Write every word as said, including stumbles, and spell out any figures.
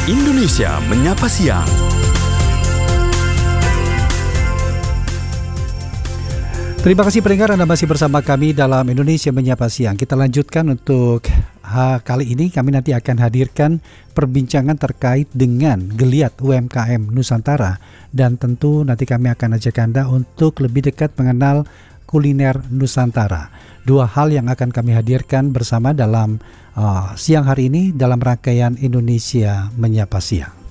Indonesia Menyapa Siang. Terima kasih pendengar, Anda masih bersama kami dalam Indonesia Menyapa Siang. Kita lanjutkan untuk ha, kali ini kami nanti akan hadirkan perbincangan terkait dengan geliat U M K M Nusantara. Dan tentu nanti kami akan ajak Anda untuk lebih dekat mengenal kuliner Nusantara. Dua hal yang akan kami hadirkan bersama dalam uh, siang hari ini dalam rangkaian Indonesia Menyapa Siang.